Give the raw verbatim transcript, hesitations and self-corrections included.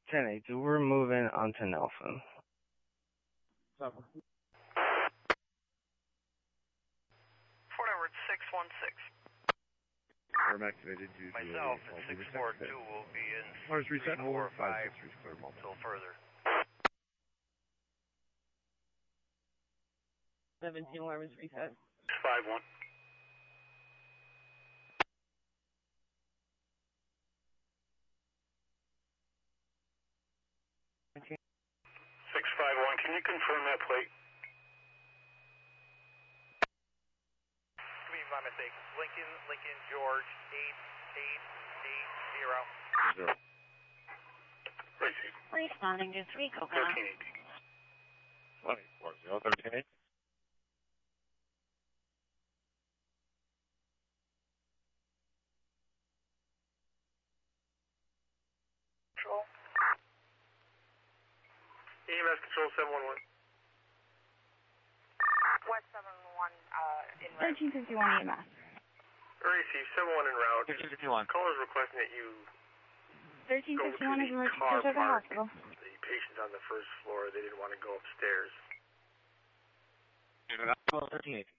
ten eight, we're moving on to Nelson. Seven. Fort Edward six one six. I'm activated due to Myself at six four two will be in Mars reset three four five clear mall. until further. seventeen alarm is reset. five one. six five one, can you confirm that plate? Please, my mistake. Lincoln, Lincoln, George, eight eight eight zero. Zero. Responding to three Coconut. thirteen eighteen. Twenty four zero thirteen eight. Control. E M S control seven one one. West seven one, uh, in route. thirteen fifty-one E M S. Receive seven one en route. thirteen fifty-one. Callers requesting that you thirteen go to fifty-one is the emergency car to the park. hospital. The patient's on the first floor. They didn't want to go upstairs. thirteen eighteen.